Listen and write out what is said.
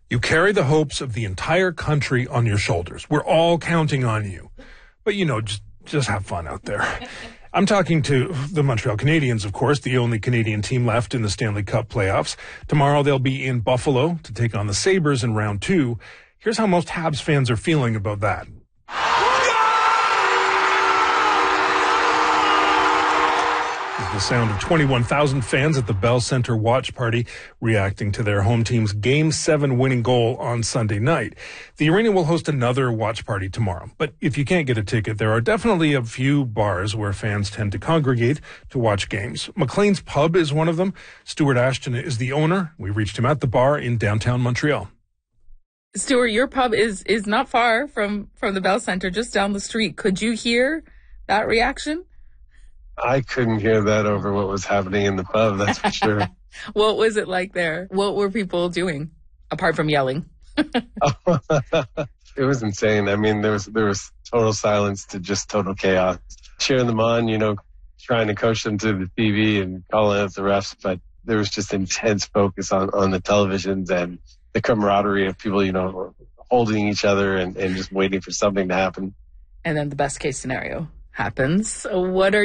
You carry the hopes of the entire country on your shoulders. We're all counting on you. But, just have fun out there. I'm talking to the Montreal Canadiens, of course, the only Canadian team left in the Stanley Cup playoffs. Tomorrow they'll be in Buffalo to take on the Sabres in round 2. Here's how most Habs fans are feeling about that. The sound of 21,000 fans at the Bell Center watch party reacting to their home team's Game 7 winning goal on Sunday night. The arena will host another watch party tomorrow. But if you can't get a ticket, there are definitely a few bars where fans tend to congregate to watch games. McLean's Pub is one of them. Stuart Ashton is the owner. We reached him at the bar in downtown Montreal. Stuart, your pub is not far from the Bell Center, just down the street. Could you hear that reaction? I couldn't hear that over what was happening in the pub, that's for sure. What was it like there? What were people doing, apart from yelling? It was insane. I mean, there was total silence to just total chaos. Cheering them on, trying to coach them to the TV and calling out the refs, but there was just intense focus on the televisions and the camaraderie of people, holding each other and just waiting for something to happen. And then the best case scenario happens. What are